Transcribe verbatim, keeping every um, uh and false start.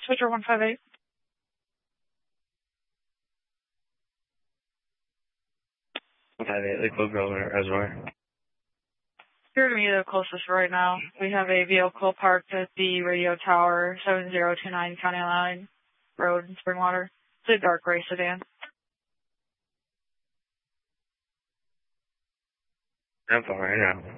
Switcher one five eight. one five eight, Lakewood Grove Reservoir. Here to me the closest right now. We have a vehicle parked at the radio tower, seven zero two nine County Line Road in Springwater. It's a dark gray sedan. I'm fine right now.